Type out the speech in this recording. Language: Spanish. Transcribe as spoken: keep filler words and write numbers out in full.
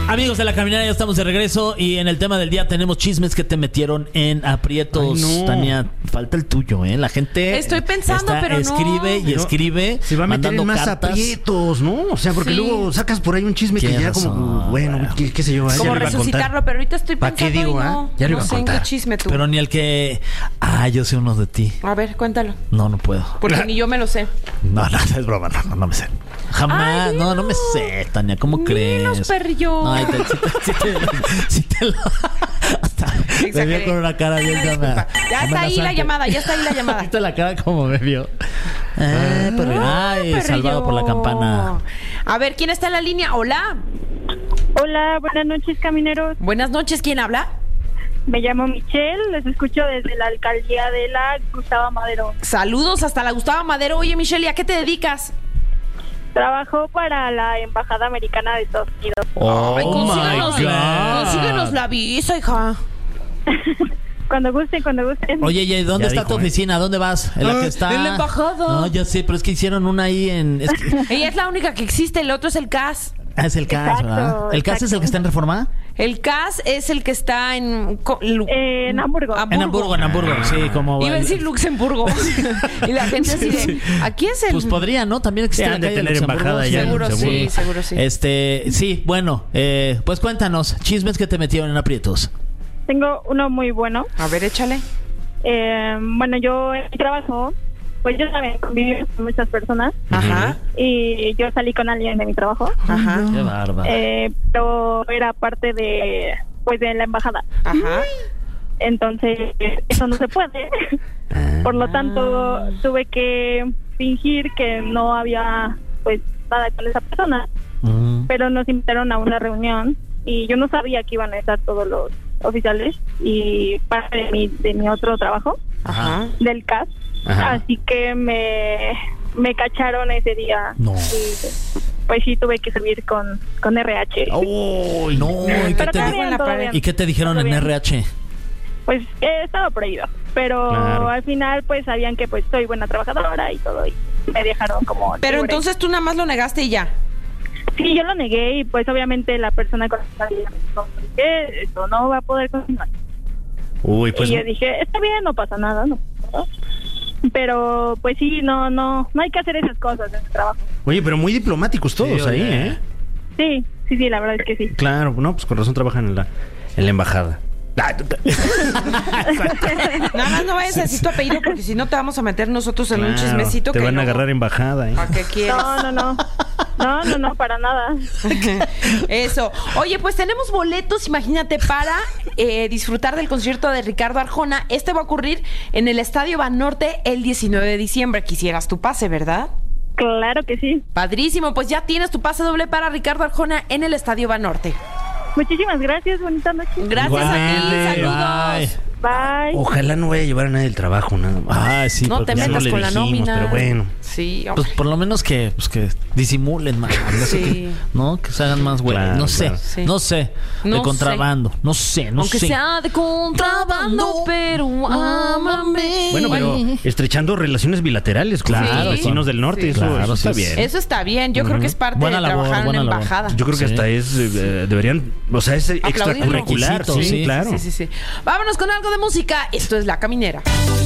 Amigos de La Caminera, ya estamos de regreso y en el tema del día tenemos chismes que te metieron en aprietos. Ay, no. Tania, falta el tuyo, ¿eh? La gente Estoy pensando, está, pero escribe no. y escribe. Se va a meter en más cartas. aprietos, ¿no? O sea, porque sí. luego sacas por ahí un chisme que ya razón, como, bueno, bueno. ¿Qué, qué sé yo? Como resucitarlo, pero ahorita estoy pensando ¿Para qué digo, y no, ah? Ya lo no iba a sé contar. en qué chisme tú. Pero ni el que... Ah, yo sé uno de ti. A ver, cuéntalo. No, no puedo. Porque ni yo me lo sé. No, no, es broma, no, no, no me sé. Jamás, Ay, no, no me sé, Tania, ¿cómo Dinos, crees? perrillo. No, ay, te, si te, si te, si te lo... Hasta me vio con una cara bien llama, Ya está ahí la llamada, ya está ahí la llamada. ¿Viste la cara como me vio? Eh, perrillo. Ay, perrillo. Salvado por la campana. A ver, ¿quién está en la línea? Hola. Hola, buenas noches, camineros. Buenas noches, ¿quién habla? Me llamo Michelle, les escucho desde la alcaldía de la Gustavo Madero. Saludos hasta la Gustavo Madero. Oye, Michelle, ¿a qué te dedicas? Trabajo para la Embajada Americana de Estados Unidos. Oh, Ay, consíguenos, my God. consíguenos la visa, hija. Cuando gusten, cuando gusten. Oye, ¿y dónde Ya está dijo, tu ¿eh? oficina? ¿Dónde vas? ¿En la que está? en la embajada. No, ya sé, pero es que hicieron una ahí en... Es que... Ella es la única que existe, el otro es el C A S. Ah, es el C A S, Exacto, ¿verdad? ¿El C A S es el que está en Reforma? El C A S es el que está en... co- Lu- Eh, en Hamburgo. Hamburgo. En Hamburgo, en Hamburgo, sí, como... Iba a decir Luxemburgo. Y la gente así de... Sí. ¿Aquí es el...? Pues podría, ¿no? También existe Sí, la han de calle de tener Luxemburgo. embajada ya, Seguro seguro. sí, seguro sí. Este, sí, bueno, eh, pues cuéntanos, chismes que te metieron en aprietos. Tengo uno muy bueno. A ver, échale. Eh, bueno, yo en mi trabajo, pues yo también conviví con muchas personas Ajá, y yo salí con alguien de mi trabajo, ajá, Qué bárbaro. eh, pero era parte de, pues, de la embajada. ajá. Entonces, eso no se puede. Por lo tanto, tuve que fingir que no había, pues, nada con esa persona. Mm. Pero nos invitaron a una reunión y yo no sabía que iban a estar todos los oficiales y parte de mi, de mi otro trabajo, Ajá. del C A S. Ajá. Así que me, me cacharon ese día. No. Y, pues sí, tuve que servir con, con R H. Uy, no, ¿y qué, Pero te, todo di- bien, todo bien. ¿y qué te dijeron Todo en bien. R H? Pues eh, estaba prohibido, pero Claro. al final pues sabían que pues soy buena trabajadora y todo, y me dejaron como Pero libre. entonces tú nada más lo negaste y ya. Sí, yo lo negué y pues obviamente la persona con la que salía me dijo que esto no va a poder continuar. Uy, pues... y yo dije, está bien, no pasa nada, no pasa nada. Pero pues sí, no, no, no hay que hacer esas cosas en el trabajo. Oye, pero muy diplomáticos todos Sí, ahí, oye. ¿eh? Sí, sí, sí, la verdad es que sí. Claro, no, pues con razón trabajan en la, en la embajada. Ah, t- t- Nada más no vayas a decir tu apellido porque si no te vamos a meter nosotros en un Claro, chismecito te que van a luego- agarrar embajada, ¿eh? ¿Para qué quieres? No, no, no. No, no, no, para nada. Eso. Oye, pues tenemos boletos, imagínate, para eh, disfrutar del concierto de Ricardo Arjona. Este va a ocurrir en el Estadio Banorte el diecinueve de diciembre. Quisieras tu pase, ¿verdad? Claro que sí. Padrísimo, pues ya tienes tu pase doble para Ricardo Arjona en el Estadio Banorte. Muchísimas gracias, bonita noche. Gracias a Igualmente. ti, saludos. Bye. Ojalá no vaya a llevar a nadie del trabajo, nada más. Ah, sí, No porque te ya metas no le con la dijimos, nómina. pero bueno. Sí, hombre. pues por lo menos que, pues que disimulen más, no sé Sí. qué, ¿no? Que se hagan más güey, Claro, no sé, claro. Sí. no sé, No de contrabando, no sé, no Aunque sé. sea de contrabando, pero ámame. Bueno, pero estrechando relaciones bilaterales con Claro, los vecinos del norte, sí, eso, claro, eso está sí, bien. Eso está bien. Yo creo que es parte Buena de labor, trabajar en buena una labor. embajada. Yo creo que Sí. hasta es, eh, deberían, o sea, es Aplaudirlo. extracurricular, Requisito, sí, sí. claro. Sí, sí, sí. Vámonos con algo de música. Esto es La Caminera.